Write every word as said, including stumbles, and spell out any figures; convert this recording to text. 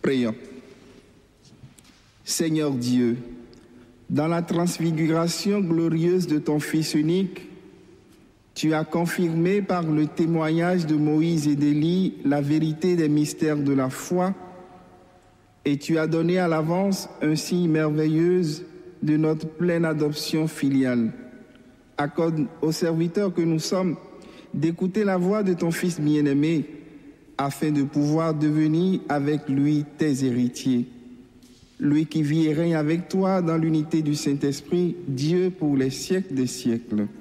Prions. Seigneur Dieu, dans la transfiguration glorieuse de ton Fils unique, tu as confirmé par le témoignage de Moïse et d'Élie la vérité des mystères de la foi et tu as donné à l'avance un signe merveilleux de notre pleine adoption filiale. Accorde aux serviteurs que nous sommes d'écouter la voix de ton Fils bien-aimé afin de pouvoir devenir avec lui tes héritiers. Lui qui vit et règne avec toi dans l'unité du Saint-Esprit, Dieu pour les siècles des siècles.